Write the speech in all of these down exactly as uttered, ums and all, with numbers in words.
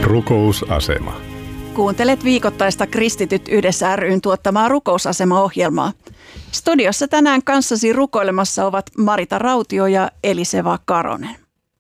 Rukousasema. Kuuntelet viikoittaista Kristityt yhdessä ry:n tuottamaa Rukousasema-ohjelmaa. Studiossa tänään kanssasi rukoilemassa ovat Marita Rautio ja Eliseva Karonen.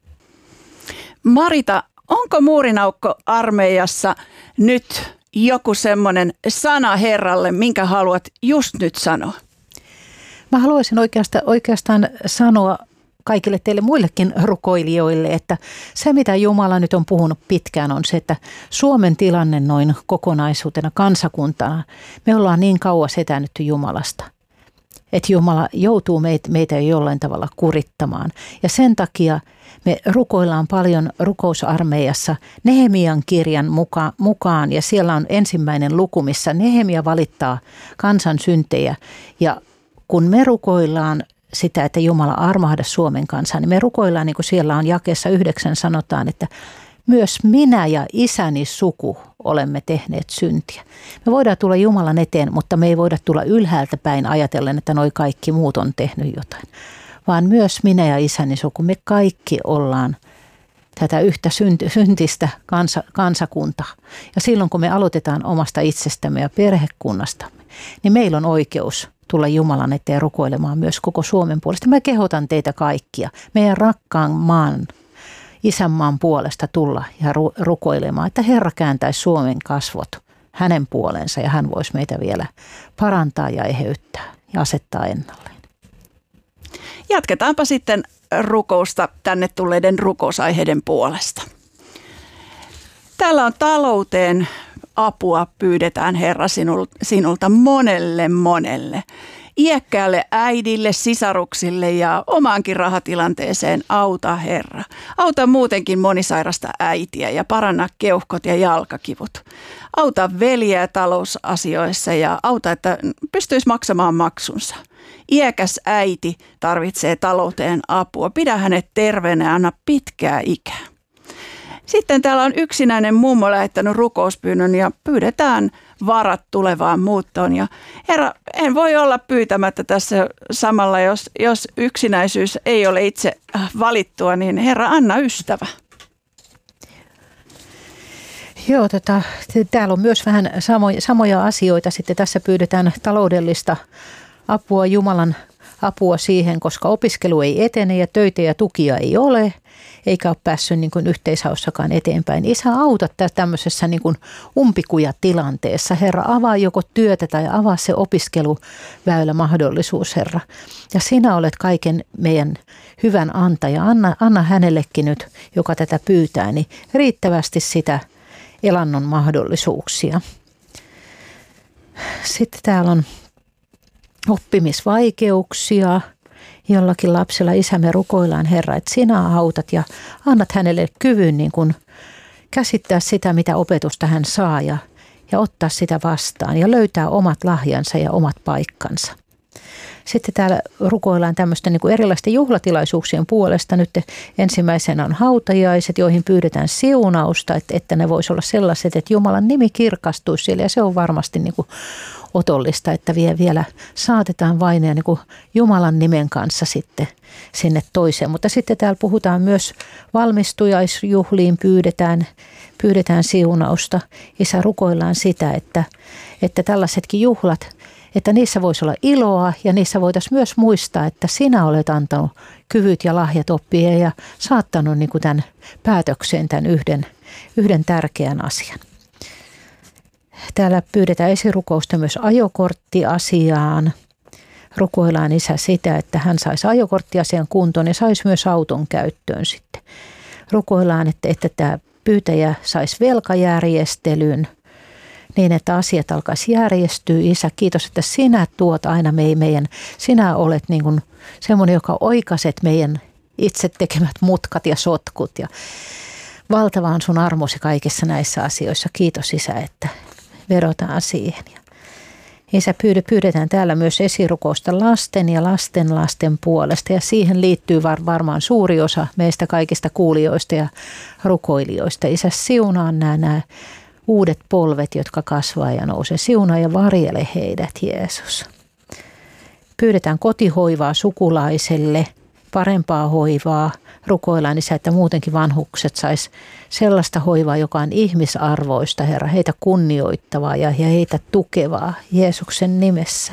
Marita, onko muurinaukko-armeijassa nyt joku semmoinen sana Herralle, minkä haluat just nyt sanoa? Mä haluaisin oikeastaan, oikeastaan sanoa kaikille teille muillekin rukoilijoille, että se mitä Jumala nyt on puhunut pitkään on se, että Suomen tilanne noin kokonaisuutena kansakuntana, me ollaan niin kauas etäännytty Jumalasta, että Jumala joutuu meitä, meitä jollain tavalla kurittamaan. Ja sen takia me rukoillaan paljon rukousarmeijassa Nehemian kirjan muka, mukaan ja siellä on ensimmäinen luku, missä Nehemia valittaa kansan syntejä ja kun me rukoillaan sitä, että Jumala armahda Suomen kansaa, niin me rukoillaan, niin kuin siellä on jakeessa yhdeksän sanotaan, että myös minä ja isäni suku olemme tehneet syntiä. Me voidaan tulla Jumalan eteen, mutta me ei voida tulla ylhäältä päin ajatellen, että noi kaikki muut on tehnyt jotain. Vaan myös minä ja isäni suku, me kaikki ollaan tätä yhtä syntistä kansa, kansakuntaa. Ja silloin kun me aloitetaan omasta itsestämme ja perhekunnastamme, niin meillä on oikeus tulla Jumalan eteen rukoilemaan myös koko Suomen puolesta. Mä kehotan teitä kaikkia, meidän rakkaan maan, isänmaan puolesta tulla ja ru- rukoilemaan, että Herra kääntäisi Suomen kasvot hänen puolensa ja hän voisi meitä vielä parantaa ja eheyttää ja asettaa ennalleen. Jatketaanpa sitten rukousta tänne tulleiden rukousaiheiden puolesta. Täällä on talouteen apua pyydetään Herra sinulta monelle monelle. Iäkkäälle äidille, sisaruksille ja omaankin rahatilanteeseen auta Herra. Auta muutenkin monisairasta äitiä ja paranna keuhkot ja jalkakivut. Auta veljeä talousasioissa ja auta, että pystyisi maksamaan maksunsa. Iäkäs äiti tarvitsee talouteen apua. Pidä hänet terveenä ja anna pitkää ikää. Sitten täällä on yksinäinen mummo lähettänyt rukouspyynnön ja pyydetään varat tulevaan muuttoon. Ja Herra, en voi olla pyytämättä tässä samalla, jos, jos yksinäisyys ei ole itse valittua, niin Herra, anna ystävä. Joo, tota, täällä on myös vähän samoja, samoja asioita. Sitten tässä pyydetään taloudellista apua, Jumalan apua siihen, koska opiskelu ei etene ja töitä ja tukia ei ole. Eikä ole päässyt niin kuin yhteishaussakaan eteenpäin. Isä, auta tämmöisessä niin kuin umpikujatilanteessa. Herra, avaa joko työtä tai avaa se opiskeluväylä mahdollisuus, Herra. Ja sinä olet kaiken meidän hyvän antaja. Anna, anna hänellekin nyt, joka tätä pyytää, niin riittävästi sitä elannon mahdollisuuksia. Sitten täällä on oppimisvaikeuksia. Jollakin lapsella, isä, me rukoillaan, Herra, että sinä autat ja annat hänelle kyvyn niin kuin käsittää sitä, mitä opetusta hän saa ja, ja ottaa sitä vastaan ja löytää omat lahjansa ja omat paikkansa. Sitten täällä rukoillaan tämmöisten niin kuin erilaisten juhlatilaisuuksien puolesta. Nyt ensimmäisenä on hautajaiset, joihin pyydetään siunausta, että, että ne voisi olla sellaiset, että Jumalan nimi kirkastuisi siellä ja se on varmasti niin kuin otollista, että vielä saatetaan vainea niin kuin Jumalan nimen kanssa sitten sinne toiseen. Mutta sitten täällä puhutaan myös valmistujaisjuhliin, pyydetään, pyydetään siunausta. Isä, rukoillaan sitä, että, että tällaisetkin juhlat, että niissä voisi olla iloa ja niissä voitaisiin myös muistaa, että sinä olet antanut kyvyt ja lahjat oppia ja saattanut niin kuin tämän päätökseen tämän yhden, yhden tärkeän asian. Täällä pyydetään esirukousta myös ajokorttiasiaan. Rukoillaan isä sitä, että hän saisi ajokorttiasian kuntoon ja saisi myös auton käyttöön sitten. Rukoillaan, että, että tämä pyytäjä saisi velkajärjestelyn niin, että asiat alkaisi järjestyä. Isä, kiitos, että sinä tuot aina meidän, sinä olet niin kuin semmoinen, joka oikaiset meidän itse tekemät mutkat ja sotkut. Ja valtava on sun armosi kaikissa näissä asioissa. Kiitos isä, että vedotaan siihen. Isä, pyydetään täällä myös esirukousta lasten ja lasten lasten puolesta ja siihen liittyy var, varmaan suuri osa meistä kaikista kuulijoista ja rukoilijoista. Isä, siunaa nämä, nämä uudet polvet, jotka kasvaa ja nousee. Siunaa ja varjele heidät, Jeesus. Pyydetään kotihoivaa sukulaiselle parempaa hoivaa. Rukoillaan, Isä, että muutenkin vanhukset sais sellaista hoivaa, joka on ihmisarvoista, Herra, heitä kunnioittavaa ja, ja heitä tukevaa Jeesuksen nimessä.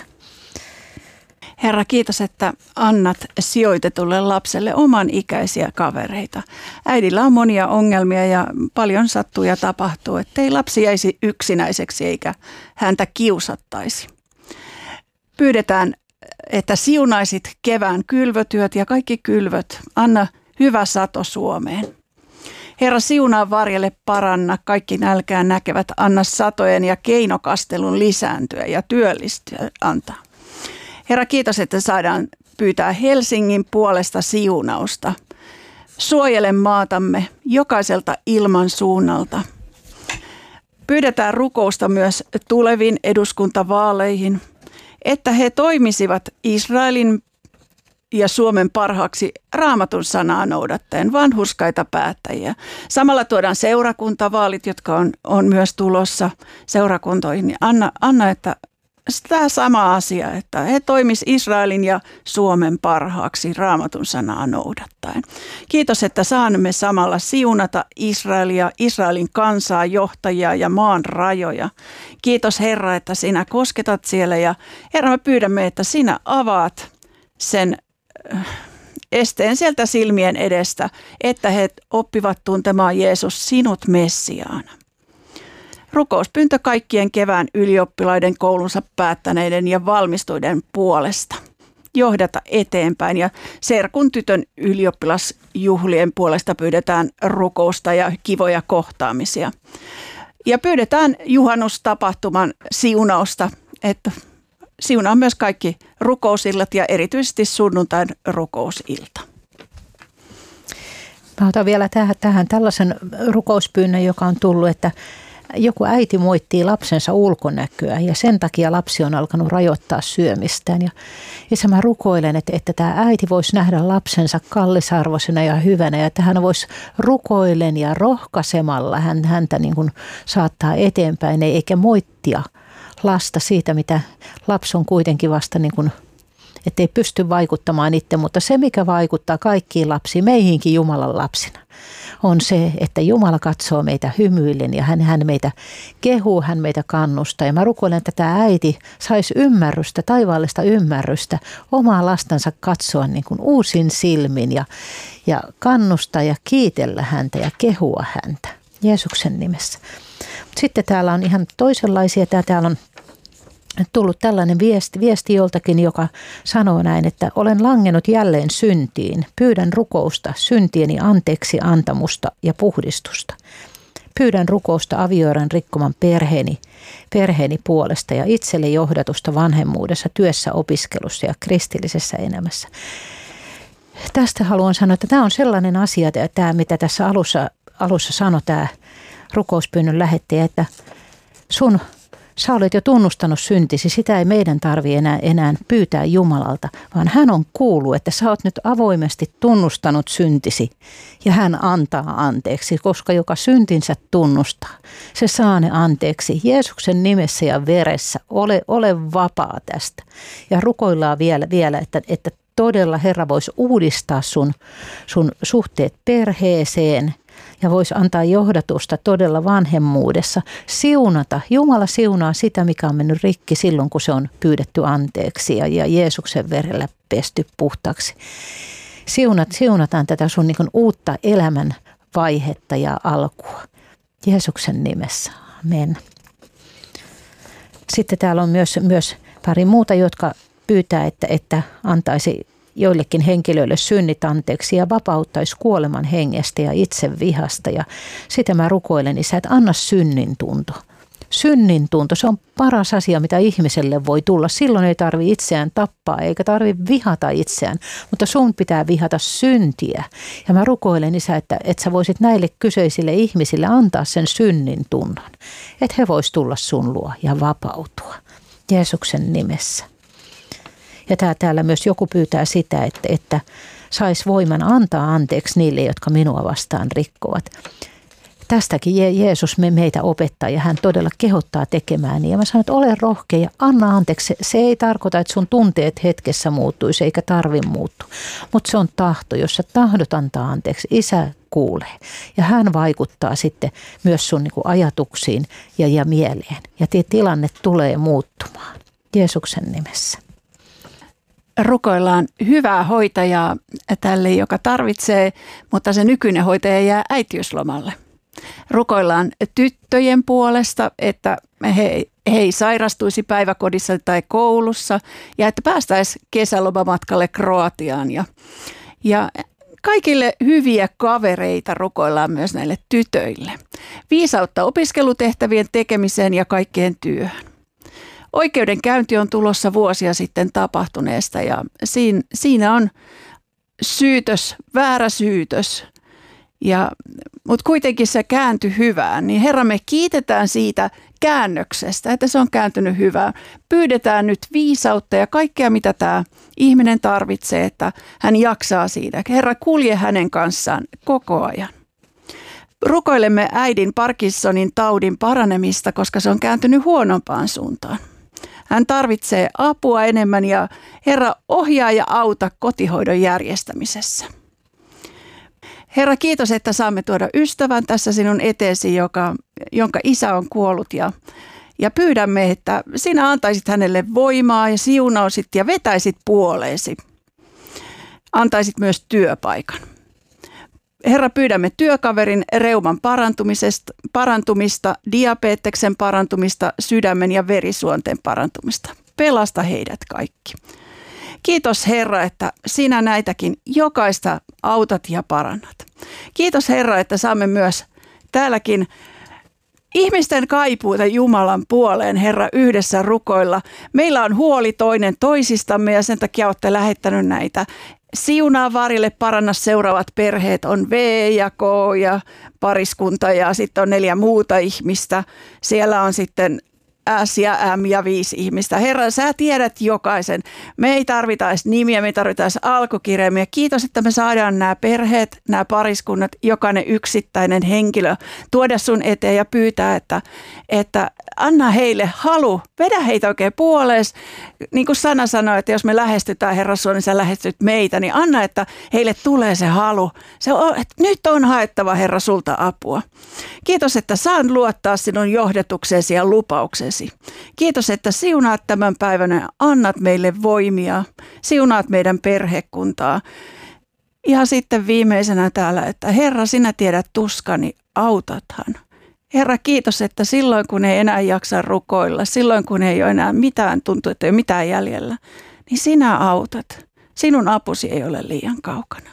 Herra, kiitos, että annat sijoitetulle lapselle oman ikäisiä kavereita. Äidillä on monia ongelmia ja paljon sattuu ja tapahtuu, ettei lapsi jäisi yksinäiseksi eikä häntä kiusattaisi. Pyydetään, että siunaisit kevään kylvötyöt ja kaikki kylvöt. Anna hyvä sato Suomeen. Herra, siunaa varjelle, paranna kaikki nälkään näkevät. Anna satojen ja keinokastelun lisääntyä ja työllistyä antaa. Herra, kiitos, että saadaan pyytää Helsingin puolesta siunausta. Suojele maatamme jokaiselta ilman suunnalta. Pyydetään rukousta myös tuleviin eduskuntavaaleihin, että he toimisivat Israelin ja Suomen parhaaksi Raamatun sanaa noudattaen, vanhurskaita päättäjiä. Samalla tuodaan seurakuntavaalit, jotka on, on myös tulossa seurakuntoihin. Anna, anna, että tämä sama asia, että he toimis Israelin ja Suomen parhaaksi Raamatun sanaa noudattaen. Kiitos, että saamme samalla siunata Israelia, Israelin kansaa, johtajia ja maan rajoja. Kiitos Herra, että sinä kosketat siellä ja Herra, me pyydämme, että sinä avaat sen esteen sieltä silmien edestä, että he oppivat tuntemaan Jeesus sinut Messiaana. Rukouspyyntö kaikkien kevään ylioppilaiden koulunsa päättäneiden ja valmistuiden puolesta. Johdata eteenpäin ja serkun tytön ylioppilasjuhlien puolesta pyydetään rukousta ja kivoja kohtaamisia. Ja pyydetään juhannustapahtuman siunausta, että siunaa myös kaikki rukousillat ja erityisesti sunnuntain rukousilta. Mä otan vielä tähän, tähän tällaisen rukouspyynnön, joka on tullut, että joku äiti moittii lapsensa ulkonäköä ja sen takia lapsi on alkanut rajoittaa syömistään. Ja Isä, mä rukoilen, että, että tämä äiti voisi nähdä lapsensa kallisarvoisena ja hyvänä ja että hän voisi rukoilen ja rohkaisemalla häntä niin kuin saattaa eteenpäin eikä moittia lasta siitä, mitä lapsi on kuitenkin vasta niin kuin, ettei pysty vaikuttamaan itse, mutta se mikä vaikuttaa kaikkiin lapsiin, meihinkin Jumalan lapsina, on se, että Jumala katsoo meitä hymyillen ja hän, hän meitä kehuu, hän meitä kannustaa. Ja mä rukoilen, että tämä äiti saisi ymmärrystä, taivaallista ymmärrystä, omaa lastansa katsoa niin kuin uusin silmin ja, ja kannustaa ja kiitellä häntä ja kehua häntä Jeesuksen nimessä. Sitten täällä on ihan toisenlaisia, täällä on tullut tällainen viesti, viesti joltakin, joka sanoo näin, että olen langennut jälleen syntiin. Pyydän rukousta, syntieni anteeksi antamusta ja puhdistusta. Pyydän rukousta avioeron rikkoman perheeni, perheeni puolesta ja itselle johdatusta vanhemmuudessa, työssä, opiskelussa ja kristillisessä elämässä. Tästä haluan sanoa, että tämä on sellainen asia, tämä mitä tässä alussa, alussa sanoi tämä rukouspyynnön lähettäjä, että sun sä olet jo tunnustanut syntisi, sitä ei meidän tarvitse enää, enää pyytää Jumalalta, vaan hän on kuullut, että sä oot nyt avoimesti tunnustanut syntisi ja hän antaa anteeksi, koska joka syntinsä tunnustaa, se saa ne anteeksi Jeesuksen nimessä ja veressä, ole, ole vapaa tästä. Ja rukoillaan vielä, vielä että, että todella Herra voisi uudistaa sun, sun suhteet perheeseen, ja voisi antaa johdatusta todella vanhemmuudessa, siunata. Jumala siunaa sitä, mikä on mennyt rikki silloin, kun se on pyydetty anteeksi ja, ja Jeesuksen verellä pesty puhtaaksi. Siunat, siunataan tätä sun niin kuin uutta elämän vaihetta ja alkua. Jeesuksen nimessä. Amen. Sitten täällä on myös, myös pari muuta, jotka pyytää, että, että antaisi joillekin henkilöille synnit anteeksi ja vapauttaisi kuoleman hengestä ja itsevihasta. Ja sitä mä rukoilen, Isä, että anna synnin tunto. Synnin tunto, se on paras asia, mitä ihmiselle voi tulla. Silloin ei tarvitse itseään tappaa eikä tarvitse vihata itseään, mutta sun pitää vihata syntiä. Ja mä rukoilen, Isä, että, että sä voisit näille kyseisille ihmisille antaa sen synnin tunnon. Että he vois tulla sun luo ja vapautua Jeesuksen nimessä. Ja tää, täällä myös joku pyytää sitä, että, että sais voiman antaa anteeksi niille, jotka minua vastaan rikkovat. Tästäkin Jeesus me meitä opettaa ja hän todella kehottaa tekemään niin. Ja mä sanon, että ole rohkea ja anna anteeksi. Se, se ei tarkoita, että sun tunteet hetkessä muuttuisi eikä tarvi muuttua. Mutta se on tahto, jos sä tahdot antaa anteeksi. Isä kuulee ja hän vaikuttaa sitten myös sun niin kuin ajatuksiin ja, ja mieleen. Ja tilanne tulee muuttumaan Jeesuksen nimessä. Rukoillaan hyvää hoitajaa tälle, joka tarvitsee, mutta se nykyinen hoitaja jää äitiyslomalle. Rukoillaan tyttöjen puolesta, että he, he ei sairastuisi päiväkodissa tai koulussa ja että päästäisiin kesälomamatkalle Kroatiaan. Ja, ja kaikille hyviä kavereita rukoillaan myös näille tytöille. Viisautta opiskelutehtävien tekemiseen ja kaikkeen työhön. Oikeudenkäynti on tulossa vuosia sitten tapahtuneesta ja siinä, siinä on syytös, väärä syytös, ja, mutta kuitenkin se kääntyi hyvään. Niin Herra, me kiitetään siitä käännöksestä, että se on kääntynyt hyvään. Pyydetään nyt viisautta ja kaikkea, mitä tämä ihminen tarvitsee, että hän jaksaa siitä. Herra, kulje hänen kanssaan koko ajan. Rukoilemme äidin Parkinsonin taudin paranemista, koska se on kääntynyt huonompaan suuntaan. Hän tarvitsee apua enemmän ja Herra, ohjaa ja auta kotihoidon järjestämisessä. Herra, kiitos, että saamme tuoda ystävän tässä sinun eteesi, joka, jonka isä on kuollut ja, ja pyydämme, että sinä antaisit hänelle voimaa ja siunausit ja vetäisit puoleesi. Antaisit myös työpaikan. Herra, pyydämme työkaverin reuman parantumisesta, parantumista, diabeteksen parantumista, sydämen ja verisuonten parantumista. Pelasta heidät kaikki. Kiitos Herra, että sinä näitäkin jokaista autat ja parannat. Kiitos Herra, että saamme myös täälläkin ihmisten kaipuuta Jumalan puoleen, Herra, yhdessä rukoilla. Meillä on huoli toinen toisistamme ja sen takia olette lähettänyt näitä. Siunaa varille, paranna seuraavat perheet, on V ja K ja pariskunta ja sitten on neljä muuta ihmistä. Siellä on sitten S ja M ja viisi ihmistä. Herra, sä tiedät jokaisen. Me ei tarvita edes nimiä, me ei tarvita edes alkukirjaimia. Kiitos, että me saadaan nämä perheet, nämä pariskunnat, jokainen yksittäinen henkilö tuoda sun eteen ja pyytää, että, että anna heille halu, vedä heitä oikein puolees. Niin kuin sana sanoi, että jos me lähestytään Herra sua, niin sä lähestyt meitä, niin anna, että heille tulee se halu. Se on, että nyt on haettava Herra sulta apua. Kiitos, että saan luottaa sinun johdetukseesi ja lupauksesi. Kiitos, että siunaat tämän päivän ja annat meille voimia. Siunaat meidän perhekuntaa. Ja sitten viimeisenä täällä, että Herra, sinä tiedät tuskani, autathan. Herra, kiitos, että silloin kun ei enää jaksa rukoilla, silloin kun ei ole enää mitään, tuntuu, että ei ole mitään jäljellä, niin sinä autat. Sinun apusi ei ole liian kaukana.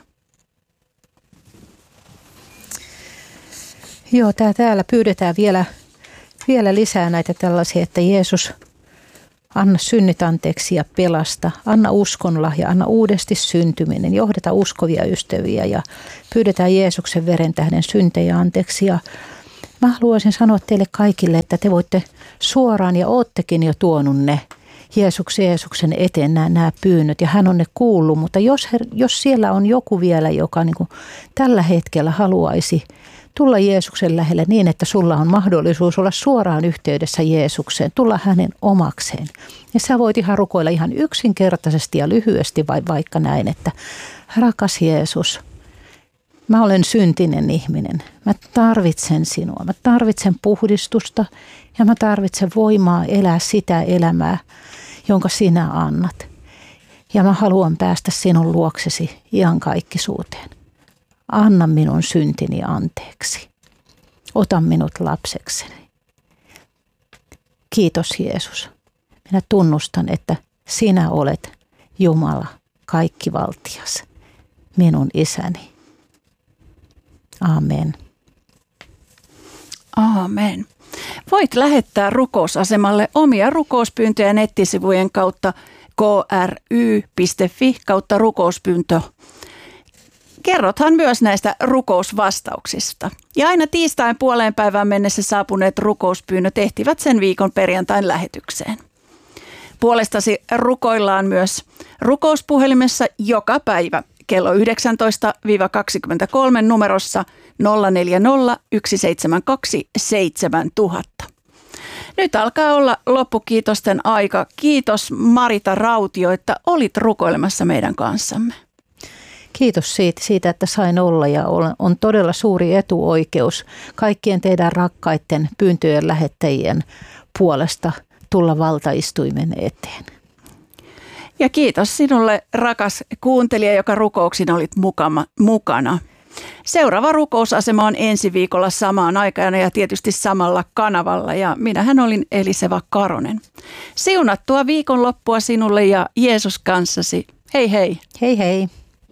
Joo, tää, täällä pyydetään vielä, vielä lisää näitä tällaisia, että Jeesus, anna synnit anteeksi ja pelasta, anna uskon lahja, anna uudesti syntyminen, johdeta uskovia ystäviä ja pyydetään Jeesuksen veren tähden syntejä anteeksi. Ja mä haluaisin sanoa teille kaikille, että te voitte suoraan ja oottekin jo tuonut ne Jeesuksen, Jeesuksen eteen nämä, nämä pyynnöt ja hän on ne kuullut, mutta jos, jos siellä on joku vielä, joka niin kuin tällä hetkellä haluaisi tulla Jeesuksen lähelle niin, että sulla on mahdollisuus olla suoraan yhteydessä Jeesukseen, tulla hänen omakseen. Ja sä voit ihan rukoilla ihan yksinkertaisesti ja lyhyesti vai vaikka näin, että rakas Jeesus, mä olen syntinen ihminen. Mä tarvitsen sinua. Mä tarvitsen puhdistusta ja mä tarvitsen voimaa elää sitä elämää, jonka sinä annat. Ja mä haluan päästä sinun luoksesi iankaikkisuuteen. Anna minun syntini anteeksi. Ota minut lapsekseni. Kiitos Jeesus. Minä tunnustan, että sinä olet Jumala, kaikkivaltias, minun isäni. Amen. Amen. Voit lähettää rukousasemalle omia rukouspyyntöjä nettisivujen kautta k r y piste f i kautta rukouspyyntö. Kerrothan myös näistä rukousvastauksista. Ja aina tiistain puoleen päivään mennessä saapuneet rukouspyynnöt ehtivät sen viikon perjantain lähetykseen. Puolestasi rukoillaan myös rukouspuhelimessa joka päivä kello yhdeksäntoista kaksikymmentäkolme numerossa nolla neljä nolla yksi seitsemän kaksi seitsemän nolla nolla nolla. Nyt alkaa olla loppukiitosten aika. Kiitos Marita Rautio, että olit rukoilemassa meidän kanssamme. Kiitos siitä, siitä, että sain olla ja on todella suuri etuoikeus kaikkien teidän rakkaiden pyyntöjen lähettäjien puolesta tulla valtaistuimen eteen. Ja kiitos sinulle, rakas kuuntelija, joka rukouksin olit mukana. mukana. Seuraava rukousasema on ensi viikolla samaan aikaan ja tietysti samalla kanavalla ja minähän olin Eliseva Karonen. Siunattua viikonloppua sinulle ja Jeesus kanssasi. Hei hei. Hei hei.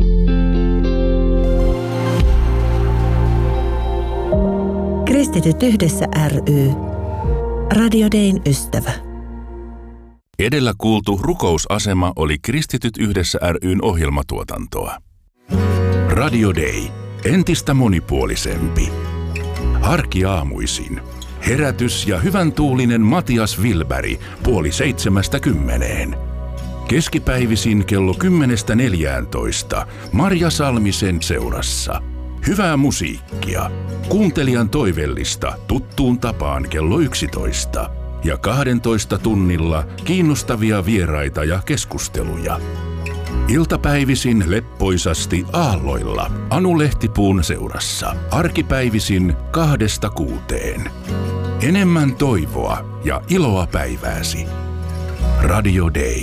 Kristityt yhdessä ry. Radio Dayn ystävä. Edellä kuultu rukousasema oli Kristityt yhdessä ry:n ohjelmatuotantoa. Radio Day. Entistä monipuolisempi. Arkiaamuisin. Herätys ja hyvän tuulinen Matias Wilberg puoli seitsemästä kymmeneen. Keskipäivisin kello kymmenestä neljääntoista Marja Salmisen seurassa. Hyvää musiikkia. Kuuntelijan toivellista tuttuun tapaan kello yksitoista. Ja kahdentoista tunnilla kiinnostavia vieraita ja keskusteluja. Iltapäivisin leppoisasti aalloilla Anu Lehtipuun seurassa. Arkipäivisin kahdesta kuuteen. Enemmän toivoa ja iloa päivääsi. Radio Day.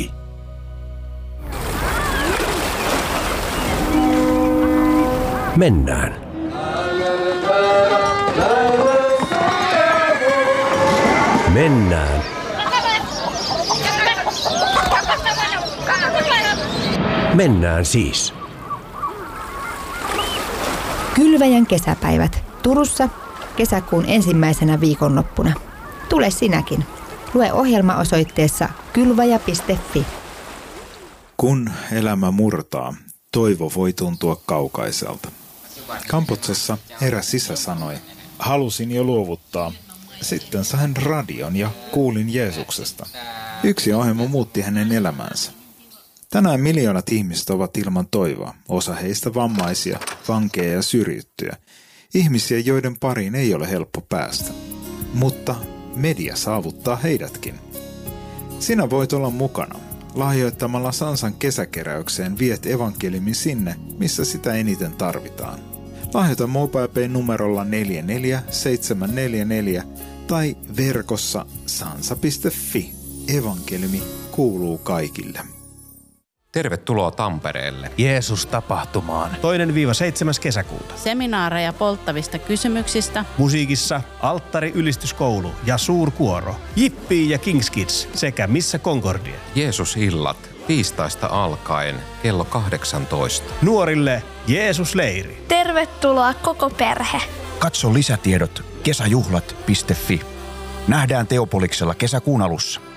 Mennään. Mennään. Mennään siis. Kylväjän kesäpäivät Turussa kesäkuun ensimmäisenä viikonloppuna. Tule sinäkin. Lue ohjelma osoitteessa kylväjä piste fi. Kun elämä murtaa, toivo voi tuntua kaukaiselta. Kampuksessa eräs isä sanoi, halusin jo luovuttaa. Sitten sain radion ja kuulin Jeesuksesta. Yksi ohjelma muutti hänen elämänsä. Tänään miljoonat ihmiset ovat ilman toivoa, osa heistä vammaisia, vankeja ja syrjittyjä. Ihmisiä, joiden pariin ei ole helppo päästä. Mutta media saavuttaa heidätkin. Sinä voit olla mukana. Lahjoittamalla Sansan kesäkeräykseen viet evankeliumin sinne, missä sitä eniten tarvitaan. Lahjoita MobilePay numerolla neljä neljä seitsemän neljä neljä tai verkossa sansa piste fi. Evankeliumi kuuluu kaikille. Tervetuloa Tampereelle. Jeesus-tapahtumaan. Toinen viiva seitsemäs kesäkuuta. Seminaareja polttavista kysymyksistä. Musiikissa Alttari-ylistyskoulu ja suurkuoro. Jippii ja Kings Kids sekä Missä Concordia. Jeesus-illat tiistaista alkaen kello kahdeksantoista. Nuorille Jeesus-leiri. Tervetuloa koko perhe. Katso lisätiedot kesäjuhlat piste fi. Nähdään Teopoliksella kesäkuun alussa.